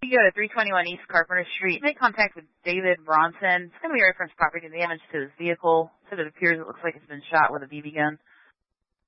you go to 321 East Carpenter Street, make contact with David Bronson. It's going to be a reference property damage to his vehicle. So it appears it looks like it's been shot with a BB gun.